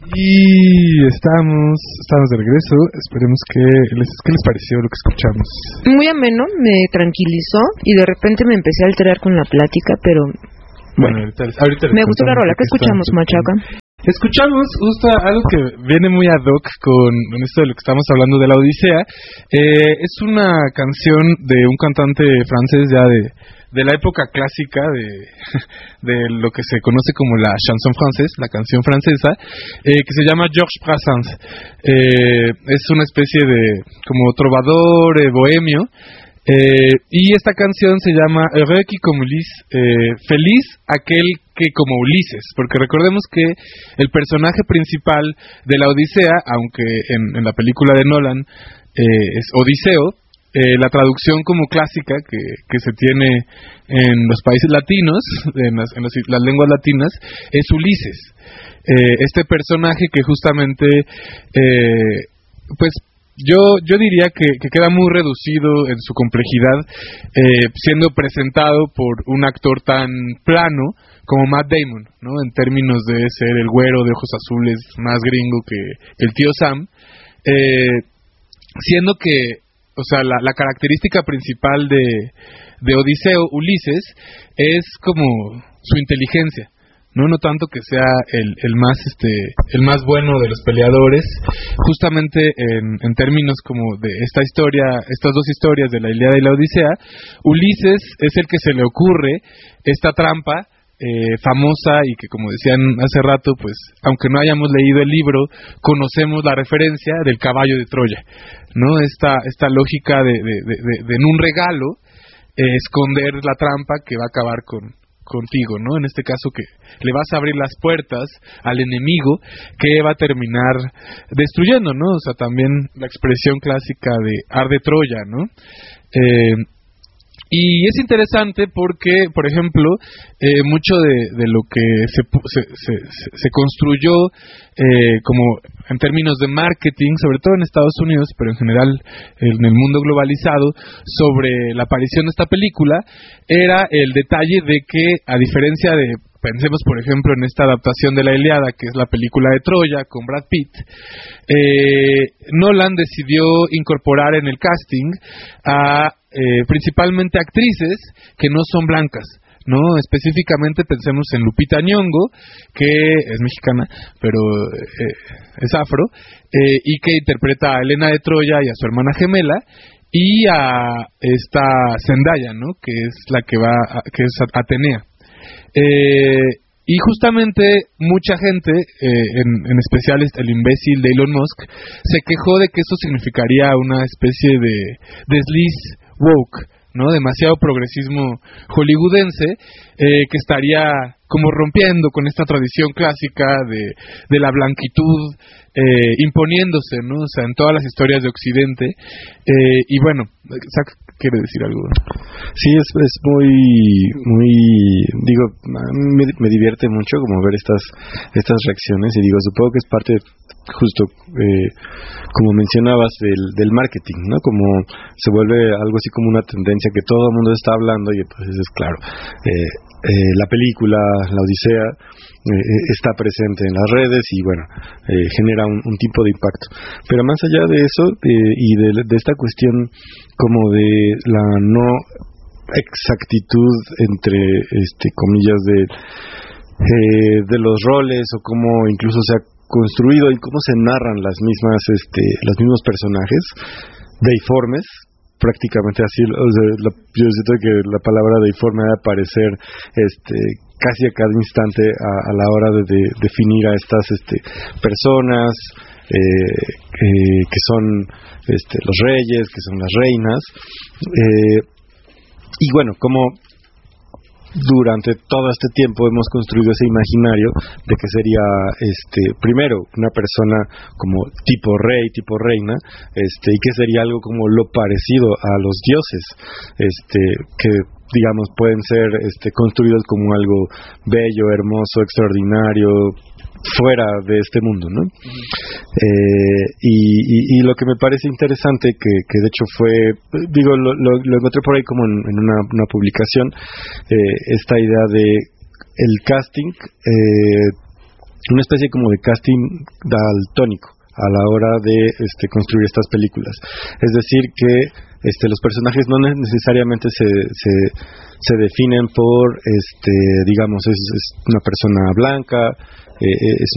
Y estamos de regreso. Esperemos ¿qué les pareció lo que escuchamos? Muy ameno, me tranquilizó y de repente me empecé a alterar con la plática, pero bueno, ahorita me gustó la rola. ¿Qué escuchamos, Machaca? Escuchamos justo algo que viene muy ad hoc con esto de lo que estamos hablando de la Odisea. Es una canción de un cantante francés ya de la época clásica de lo que se conoce como la chanson française, la canción francesa, que se llama Georges Brassens. Es una especie de como trovador bohemio. Y esta canción se llama Heureux qui comme Ulysse, feliz aquel que como Ulises, porque recordemos que el personaje principal de la Odisea, aunque en la película de Nolan es Odiseo, la traducción como clásica que se tiene en los países latinos, en las lenguas latinas, es Ulises. Este personaje que justamente, pues, yo diría que queda muy reducido en su complejidad, siendo presentado por un actor tan plano como Matt Damon, ¿no? En términos de ser el güero de ojos azules más gringo que el tío Sam, siendo que, o sea, la característica principal de Odiseo, Ulises, es como su inteligencia. No tanto que sea el más bueno de los peleadores, justamente en términos como de estas dos historias de la Ilíada y la Odisea. Ulises es el que se le ocurre esta trampa famosa y que, como decían hace rato, pues aunque no hayamos leído el libro, conocemos la referencia del caballo de Troya, ¿no? Esta lógica de en un regalo esconder la trampa que va a acabar contigo, ¿no? En este caso que le vas a abrir las puertas al enemigo que va a terminar destruyendo, ¿no? O sea, también la expresión clásica de arde Troya, ¿no? Y es interesante porque, por ejemplo, mucho de lo que se construyó como en términos de marketing, sobre todo en Estados Unidos, pero en general en el mundo globalizado, sobre la aparición de esta película, era el detalle de que, a diferencia de, pensemos por ejemplo en esta adaptación de la Ilíada, que es la película de Troya con Brad Pitt, Nolan decidió incorporar en el casting a principalmente actrices que no son blancas, ¿no? Específicamente pensemos en Lupita Nyong'o, que es mexicana, pero es afro, y que interpreta a Helena de Troya y a su hermana gemela, y a esta Zendaya, ¿no? Que es la que es Atenea. Y justamente mucha gente, en especial el imbécil de Elon Musk, se quejó de que eso significaría una especie de desliz woke, ¿no? Demasiado progresismo hollywoodense, que estaría como rompiendo con esta tradición clásica de la blanquitud, imponiéndose, ¿no? O sea, en todas las historias de Occidente. Y bueno, Zach quiere decir algo. Sí, es muy, digo, me divierte mucho como ver estas reacciones, y digo, supongo que es parte justo, como mencionabas, del marketing, ¿no? Como se vuelve algo así como una tendencia que todo el mundo está hablando, y entonces es claro, la película, la Odisea, está presente en las redes y bueno, genera un tipo de impacto. Pero más allá de eso, y de esta cuestión como de la no exactitud entre comillas de los roles, o cómo incluso se ha construido y cómo se narran los mismos personajes deiformes, prácticamente así, o sea, yo siento que la palabra deiforme va a aparecer casi a cada instante a la hora de definir a estas personas que son los reyes, que son las reinas, y bueno, como durante todo este tiempo hemos construido ese imaginario de que sería primero una persona como tipo rey, tipo reina, y que sería algo como lo parecido a los dioses, que digamos pueden ser construidos como algo bello, hermoso, extraordinario, fuera de este mundo, ¿no? Y lo que me parece interesante, que de hecho fue, digo, lo encontré por ahí como en una publicación, esta idea de el casting una especie como de casting daltónico a la hora de construir estas películas. Es decir, que los personajes no necesariamente se definen por, digamos, es una persona blanca, es